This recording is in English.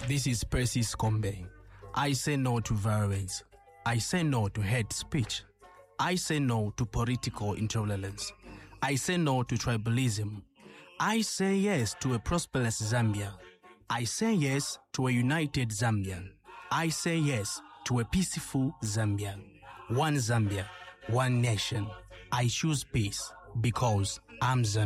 This is Percy Scombe. I say no to violence. I say no to hate speech. I say no to political intolerance. I say no to tribalism. I say yes to a prosperous Zambia. I say yes to a united Zambia. I say yes to a peaceful Zambia. One Zambia, one nation. I choose peace because I'm Zambia.